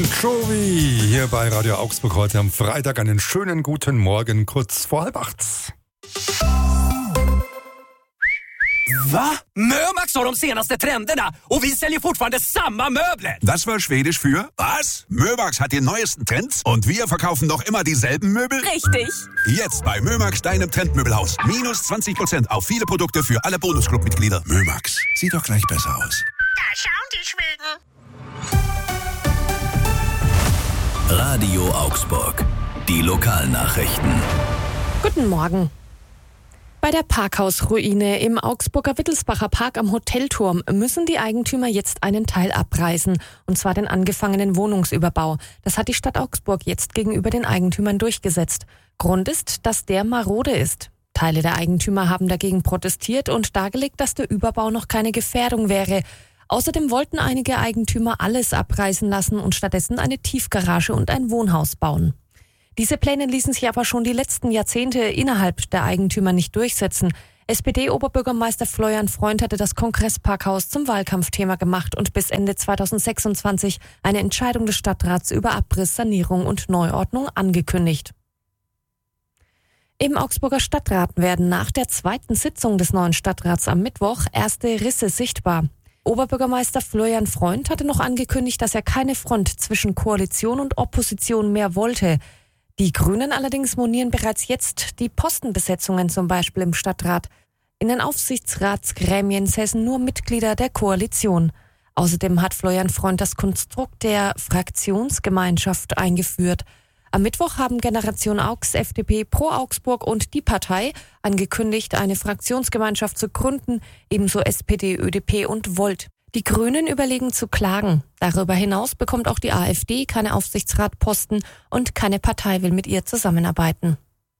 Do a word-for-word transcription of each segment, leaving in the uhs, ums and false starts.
Joey hier bei Radio Augsburg heute am Freitag. Einen schönen guten Morgen, kurz vor halb acht. Va? Mömax har de senaste trenderna och vi säljer fortfarande samma möbler. Das war Schwedisch für was? Mömax hat die neuesten Trends und wir verkaufen noch immer dieselben Möbel? Richtig. Jetzt bei Mömax, deinem Trendmöbelhaus. Minus zwanzig Prozent auf viele Produkte für alle Bonusclub-Mitglieder. Mömax, sieht doch gleich besser aus. Da schauen die Schweden. Radio Augsburg. Die Lokalnachrichten. Guten Morgen. Bei der Parkhausruine im Augsburger Wittelsbacher Park am Hotelturm müssen die Eigentümer jetzt einen Teil abreißen, und zwar den angefangenen Wohnungsüberbau. Das hat die Stadt Augsburg jetzt gegenüber den Eigentümern durchgesetzt. Grund ist, dass der marode ist. Teile der Eigentümer haben dagegen protestiert und dargelegt, dass der Überbau noch keine Gefährdung wäre. Außerdem wollten einige Eigentümer alles abreißen lassen und stattdessen eine Tiefgarage und ein Wohnhaus bauen. Diese Pläne ließen sich aber schon die letzten Jahrzehnte innerhalb der Eigentümer nicht durchsetzen. S P D-Oberbürgermeister Florian Freund hatte das Kongressparkhaus zum Wahlkampfthema gemacht und bis Ende zweitausendsechsundzwanzig eine Entscheidung des Stadtrats über Abriss, Sanierung und Neuordnung angekündigt. Im Augsburger Stadtrat werden nach der zweiten Sitzung des neuen Stadtrats am Mittwoch erste Risse sichtbar. Oberbürgermeister Florian Freund hatte noch angekündigt, dass er keine Front zwischen Koalition und Opposition mehr wollte. Die Grünen allerdings monieren bereits jetzt die Postenbesetzungen, zum Beispiel im Stadtrat. In den Aufsichtsratsgremien säßen nur Mitglieder der Koalition. Außerdem hat Florian Freund das Konstrukt der Fraktionsgemeinschaft eingeführt. Am Mittwoch haben Generation Augs, F D P, Pro Augsburg und die Partei angekündigt, eine Fraktionsgemeinschaft zu gründen, ebenso S P D, Ö D P und Volt. Die Grünen überlegen zu klagen. Darüber hinaus bekommt auch die AfD keine Aufsichtsratposten und keine Partei will mit ihr zusammenarbeiten.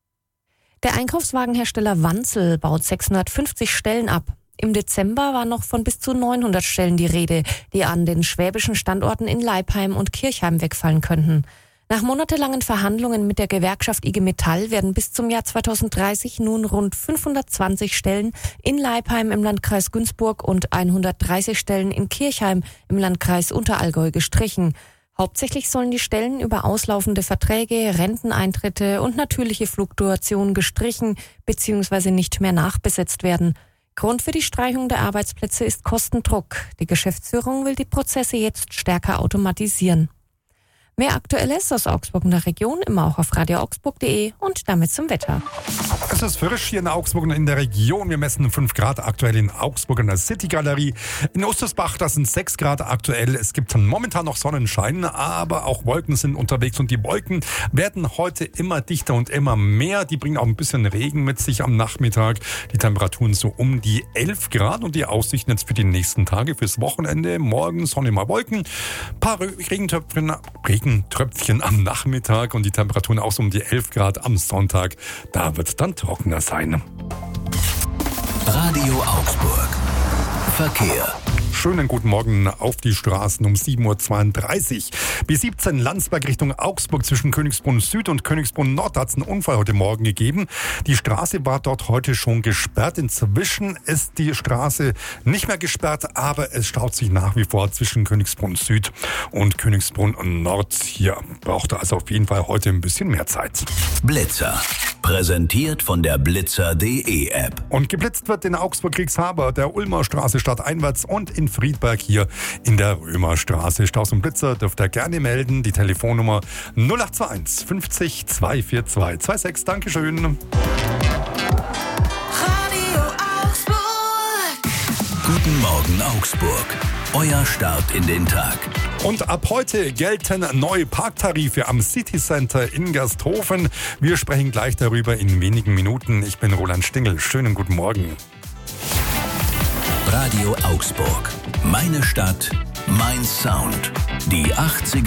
Der Einkaufswagenhersteller Wanzel baut sechshundertfünfzig Stellen ab. Im Dezember war noch von bis zu neunhundert Stellen die Rede, die an den schwäbischen Standorten in Leipheim und Kirchheim wegfallen könnten. Nach monatelangen Verhandlungen mit der Gewerkschaft I G Metall werden bis zum Jahr zweitausenddreißig nun rund fünfhundertzwanzig Stellen in Leipheim im Landkreis Günzburg und hundertdreißig Stellen in Kirchheim im Landkreis Unterallgäu gestrichen. Hauptsächlich sollen die Stellen über auslaufende Verträge, Renteneintritte und natürliche Fluktuation gestrichen bzw. nicht mehr nachbesetzt werden. Grund für die Streichung der Arbeitsplätze ist Kostendruck. Die Geschäftsführung will die Prozesse jetzt stärker automatisieren. Mehr Aktuelles aus Augsburg und der Region immer auch auf radio augsburg punkt de und damit zum Wetter. Es ist frisch hier in Augsburg und in der Region. Wir messen fünf Grad aktuell in Augsburg in der City-Galerie. In Ostersbach, das sind sechs Grad aktuell. Es gibt momentan noch Sonnenschein, aber auch Wolken sind unterwegs. Und die Wolken werden heute immer dichter und immer mehr. Die bringen auch ein bisschen Regen mit sich am Nachmittag. Die Temperaturen so um die elf Grad. Und die Aussichten jetzt für die nächsten Tage, fürs Wochenende. Morgen Sonne, mal Wolken. Ein paar Regentöpfchen, Regentröpfchen am Nachmittag. Und die Temperaturen auch so um die elf Grad am Sonntag. Da wird es dann trockener sein. Radio Augsburg. Verkehr. Schönen guten Morgen auf die Straßen um sieben Uhr zweiunddreißig. B siebzehn Landsberg Richtung Augsburg zwischen Königsbrunn Süd und Königsbrunn Nord hat es einen Unfall heute Morgen gegeben. Die Straße war dort heute schon gesperrt. Inzwischen ist die Straße nicht mehr gesperrt, aber es staut sich nach wie vor zwischen Königsbrunn Süd und Königsbrunn Nord. Hier braucht er also auf jeden Fall heute ein bisschen mehr Zeit. Blitzer. Präsentiert von der blitzer punkt de App. Und geblitzt wird in Augsburg-Kriegshaber, der Ulmer Straße stadteinwärts und in Friedberg hier in der Römerstraße. Staus und Blitzer dürft ihr gerne melden. Die Telefonnummer null acht zwei eins fünfzig zweihundertvierundzwanzig sechsundzwanzig. Dankeschön. Radio Augsburg. Guten Morgen Augsburg. Euer Start in den Tag. Und ab heute gelten neue Parktarife am City Center in Gersthofen. Wir sprechen gleich darüber in wenigen Minuten. Ich bin Roland Stingel. Schönen guten Morgen. Radio Augsburg. Meine Stadt, mein Sound. Die achtziger